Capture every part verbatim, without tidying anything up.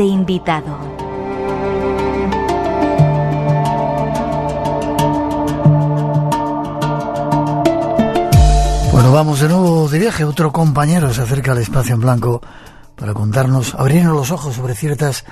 de invitado. Bueno, vamos de nuevo de viaje. Otro compañero se acerca al espacio en blanco para contarnos, abrirnos los ojos sobre ciertas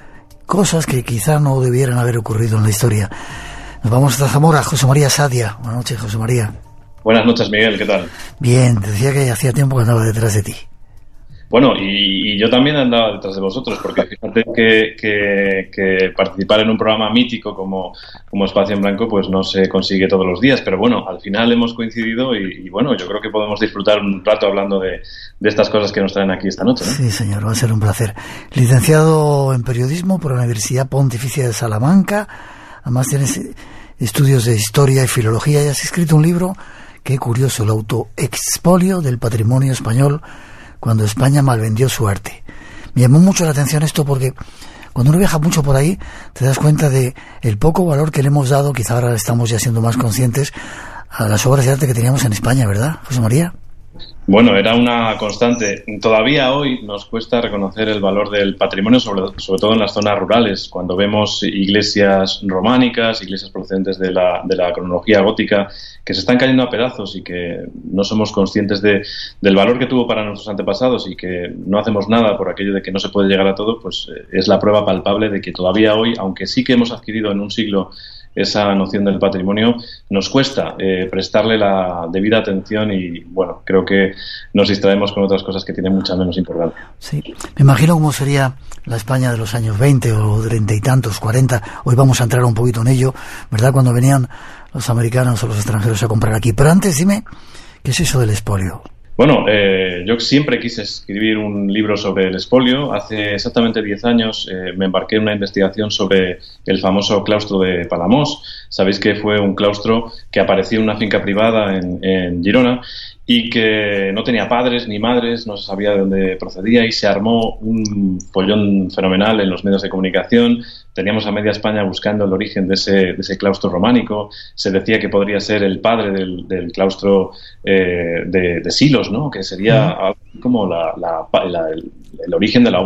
cosas que quizá no debieran haber ocurrido en la historia. Nos vamos hasta Zamora. José María Sadia. Buenas noches, José María. Buenas noches, Miguel. ¿Qué tal? Bien, te decía que hacía tiempo que andaba detrás de ti. Bueno, y, y yo también andaba detrás de vosotros, porque fíjate que, que, que participar en un programa mítico como, como Espacio en Blanco pues no se consigue todos los días, pero bueno, al final hemos coincidido y, y bueno, yo creo que podemos disfrutar un rato hablando de, de estas cosas que nos traen aquí esta noche, ¿no? Sí, señor, va a ser un placer. Licenciado en Periodismo por la Universidad Pontificia de Salamanca, además tienes estudios de Historia y Filología y has escrito un libro, qué curioso, el autoexpolio del patrimonio español cuando España malvendió su arte. Me llamó mucho la atención esto porque cuando uno viaja mucho por ahí te das cuenta de el poco valor que le hemos dado, quizá ahora estamos ya siendo más conscientes, a las obras de arte que teníamos en España, ¿verdad, José María? Bueno, era una constante. Todavía hoy nos cuesta reconocer el valor del patrimonio, sobre, sobre todo en las zonas rurales, cuando vemos iglesias románicas, iglesias procedentes de la, de la cronología gótica, que se están cayendo a pedazos y que no somos conscientes de, del valor que tuvo para nuestros antepasados y que no hacemos nada por aquello de que no se puede llegar a todo, pues eh, es la prueba palpable de que todavía hoy, aunque sí que hemos adquirido en un siglo esa noción del patrimonio, nos cuesta eh, prestarle la debida atención y, bueno, creo que nos distraemos con otras cosas que tienen mucha menos importancia. Sí, me imagino cómo sería la España de los años veinte o treinta y tantos, cuarenta, hoy vamos a entrar un poquito en ello, ¿verdad?, cuando venían los americanos o los extranjeros a comprar aquí. Pero antes, dime, ¿qué es eso del expolio? Bueno, eh, yo siempre quise escribir un libro sobre el expolio. Hace exactamente diez años eh, me embarqué en una investigación sobre el famoso claustro de Palamós. Sabéis que fue un claustro que apareció en una finca privada en, en Girona y que no tenía padres ni madres, no se sabía de dónde procedía y se armó un follón fenomenal en los medios de comunicación. Teníamos a media España buscando el origen de ese, de ese claustro románico. Se decía que podría ser el padre del, del claustro eh, de, de Silos, ¿no?, que sería algo como la, la, la, el, el origen de la obra.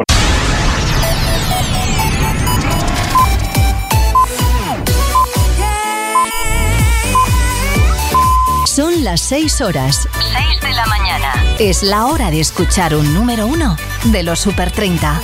Son las seis horas. seis de la mañana. Es la hora de escuchar un número uno de los Super treinta.